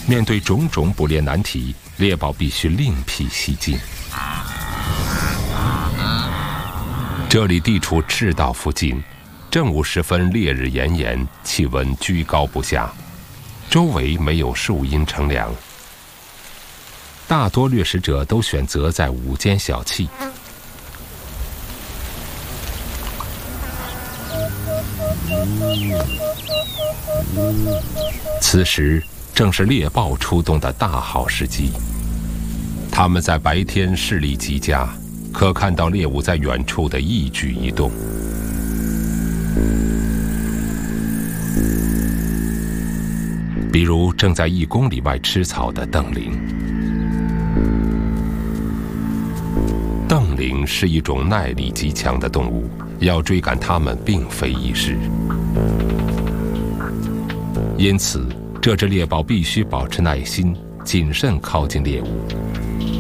面对种种捕猎难题，猎豹必须另辟蹊径。这里地处赤道附近，正午时分烈日炎炎，气温居高不下，周围没有树荫乘凉。大多掠食者都选择在午间小憩。此时正是猎豹出动的大好时机。它们在白天视力极佳，可看到猎物在远处的一举一动。比如正在1公里外吃草的瞪羚。瞪羚是一种耐力极强的动物，要追赶它们并非易事。因此，这只猎豹必须保持耐心，谨慎靠近猎物。